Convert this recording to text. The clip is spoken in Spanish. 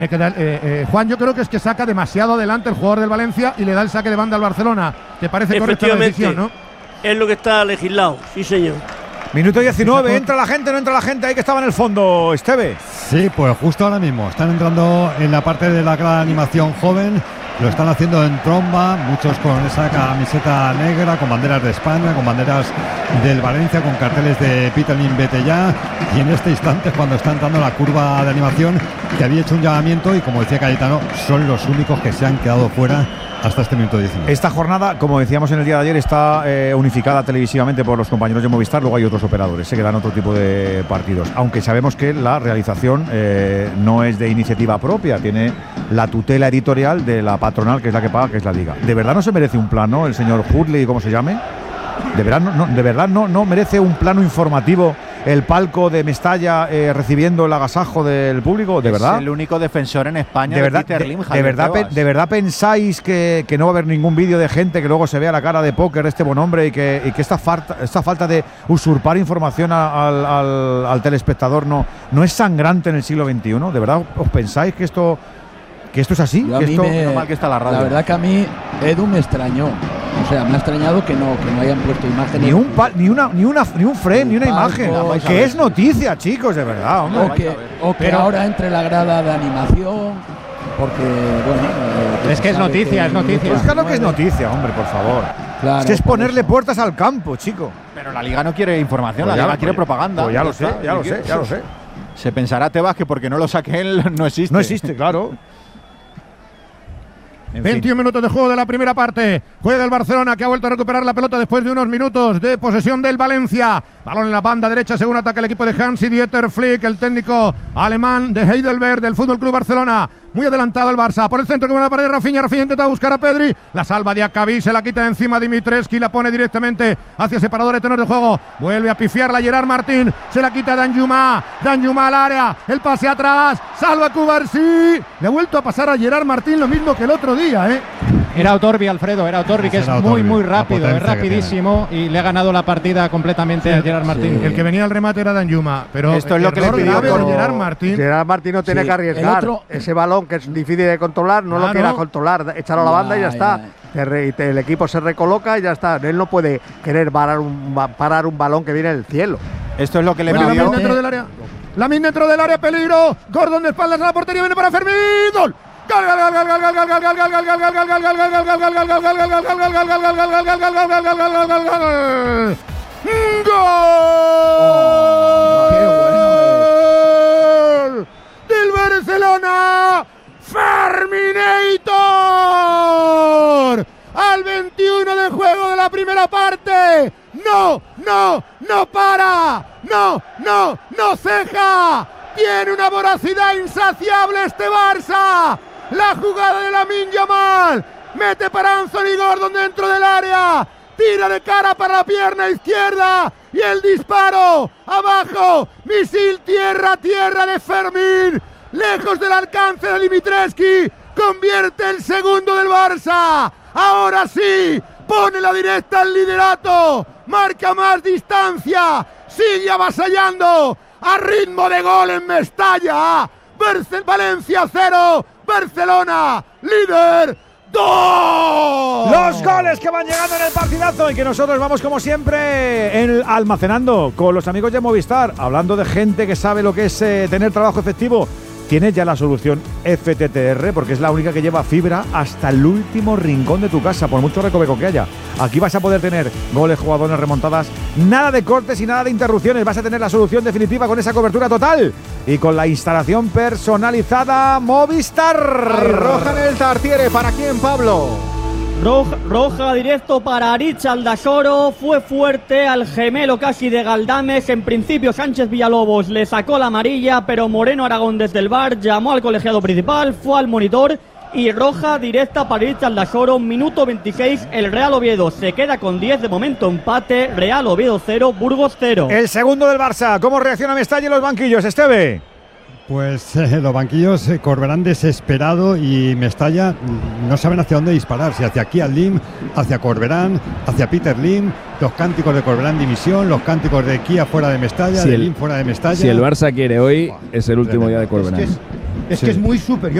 Juan, yo creo que es que saca demasiado adelante el jugador del Valencia y le da el saque de banda al Barcelona. ¿Te parece correcta la decisión, no? Es lo que está legislado, sí señor. Minuto 19, ¿entra la gente, no entra la gente? Ahí que estaba en el fondo, Esteve. Sí, pues justo ahora mismo están entrando en la parte de la gran animación joven. Lo están haciendo en tromba, muchos con esa camiseta negra, con banderas de España, con banderas del Valencia, con carteles de Peter Lim, vete ya. Y en este instante es cuando está entrando la curva de animación, que había hecho un llamamiento y, como decía Cayetano, son los únicos que se han quedado fuera hasta este minuto 19. Esta jornada, como decíamos en el día de ayer, está unificada televisivamente por los compañeros de Movistar. Luego hay otros operadores que dan otro tipo de partidos. Aunque sabemos que la realización no es de iniciativa propia, tiene la tutela editorial de la patronal, que es la que paga, que es la Liga. ¿De verdad no se merece un plano el señor Hurley, cómo se llame? ¿De verdad no merece un plano informativo el palco de Mestalla recibiendo el agasajo del público? ¿De verdad? Es el único defensor en España de verdad, Peter Lim, ¿De verdad pensáis que no va a haber ningún vídeo de gente que luego se vea la cara de póker de este buen hombre y que esta falta de usurpar información al telespectador no es sangrante en el siglo XXI? ¿De verdad os pensáis que esto es así? Mal que está la radio. La verdad que a mí Edu me extrañó. O sea, me ha extrañado que no hayan puesto imágenes. Ni un frame, ni una imagen. Que es noticia, chicos, de verdad, hombre. O que ahora entre la grada de animación. Porque, bueno. Es que es noticia, es noticia. Pues claro que es noticia, hombre, por favor. Claro, es que es ponerle puertas al campo, chico. Pero la Liga no quiere información, pues la Liga quiere propaganda. Pues ya lo sé. Se pensará, Tebas, que porque no lo saque él no existe. No existe, claro. 21 minutos de juego de la primera parte. Juega el Barcelona, que ha vuelto a recuperar la pelota después de unos minutos de posesión del Valencia. Balón en la banda derecha según ataca el equipo de Hansi-Dieter Flick, el técnico alemán de Heidelberg del Fútbol Club Barcelona. Muy adelantado el Barça, por el centro que va a pared Rafinha intenta buscar a Pedri, la salva Diacabí, se la quita de encima Dimitrescu, la pone directamente hacia separador de tenor de juego, vuelve a pifiarla Gerard Martín, se la quita Danjuma al área, el pase atrás, salva Cubarsí, le ha vuelto a pasar a Gerard Martín lo mismo que el otro día, Era Otorbi, Alfredo, que es muy rápido, es rapidísimo y le ha ganado la partida completamente a Gerard Martín. El que venía al remate era Danjuma, pero esto es lo que le pidió por Gerard Martín. Gerard Martín no tiene que arriesgar ese balón que es difícil de controlar, no lo quiera controlar, echarlo a la banda y ya está. El equipo se recoloca y ya está. Él no puede querer parar un balón que viene del cielo. Esto es lo que le pidió. Lamin dentro del área, peligro. Gordon de espaldas a la portería, viene para Fermín. ¡Gol! Del Barcelona, Ferminator, al 21 de juego de la primera parte. No para, no ceja. Tiene una voracidad insaciable este Barça. La jugada de Lamine Yamal, mete para Anthony Gordon dentro del área, tira de cara para la pierna izquierda y el disparo abajo, misil tierra de Fermín, lejos del alcance de Dimitrescu, convierte el segundo del Barça. Ahora sí, pone la directa al liderato, marca más distancia, sigue avasallando a ritmo de gol en Mestalla. Valencia 0, Barcelona líder 2. Los goles que van llegando en el partidazo y que nosotros vamos como siempre almacenando con los amigos de Movistar, hablando de gente que sabe lo que es tener trabajo efectivo. Tienes ya la solución FTTR porque es la única que lleva fibra hasta el último rincón de tu casa, por mucho recoveco que haya. Aquí vas a poder tener goles, jugadores, remontadas, nada de cortes y nada de interrupciones. Vas a tener la solución definitiva con esa cobertura total y con la instalación personalizada Movistar. Hay roja en el Tartiere. ¿Para quién, Pablo? Roja directo para Aritz Aldasoro, fue fuerte al gemelo casi de Galdames. En principio Sánchez Villalobos le sacó la amarilla, pero Moreno Aragón desde el VAR llamó al colegiado principal, fue al monitor y roja directa para Aritz Aldasoro. Minuto 26, el Real Oviedo se queda con 10, de momento empate, Real Oviedo 0, Burgos 0. El segundo del Barça, ¿cómo reacciona Mestalla en los banquillos, Esteve? Pues los banquillos Corberán desesperado y Mestalla no saben hacia dónde disparar, si hacia Kian Lim, hacia Corberán, hacia Peter Lim, los cánticos de Corberán dimisión, los cánticos de Kia fuera de Mestalla, de Lim fuera de Mestalla. Si el Barça quiere hoy, es el último día de Corberán. es que es muy superior.